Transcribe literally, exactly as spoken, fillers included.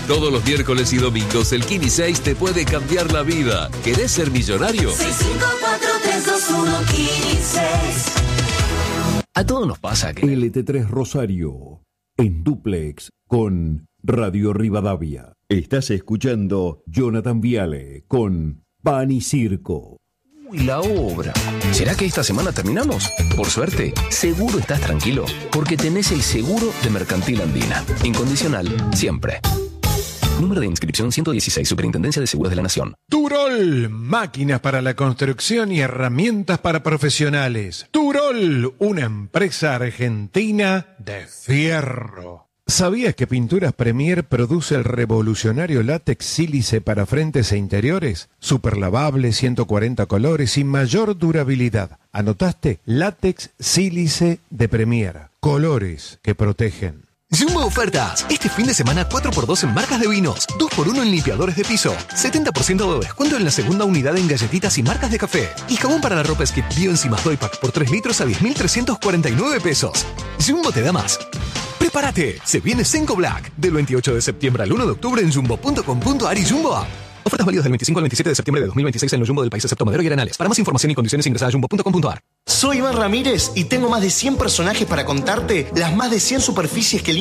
Todos los miércoles y domingos el Kini seis te puede cambiar la vida. ¿Querés ser millonario? seis cinco cuatro tres dos uno Kini seis. A todos nos pasa que... L T tres Rosario, en dúplex con Radio Rivadavia. Estás escuchando Jonathan Viale con Pan y Circo. Uy, la obra. ¿Será que esta semana terminamos? Por suerte, seguro estás tranquilo, porque tenés el seguro de Mercantil Andina. Incondicional, siempre. Número de inscripción ciento dieciséis, Superintendencia de Seguros de la Nación. Turol, máquinas para la construcción y herramientas para profesionales. Turol, una empresa argentina de fierro. ¿Sabías que Pinturas Premier produce el revolucionario látex sílice para frentes e interiores? Super lavable, ciento cuarenta colores y mayor durabilidad. ¿Anotaste? Látex sílice de Premier. Colores que protegen. Jumbo Ofertas. Este fin de semana cuatro por dos en marcas de vinos, dos por uno en limpiadores de piso, setenta por ciento de descuento en la segunda unidad en galletitas y marcas de café. Y jabón para la ropa Skip Bio Enzimas Doypack por tres litros a diez mil trescientos cuarenta y nueve pesos. Jumbo te da más. ¡Prepárate! Se viene Senko Black. Del veintiocho de septiembre al uno de octubre en jumbo punto com punto ar y Jumbo App. Ofertas válidas del veinticinco al veintisiete de septiembre de dos mil veintiséis en los Jumbo del país excepto Madero y Arenales. Para más información y condiciones ingresa a jumbo punto com punto ar. Soy Iván Ramírez y tengo más de cien personajes para contarte las más de cien superficies que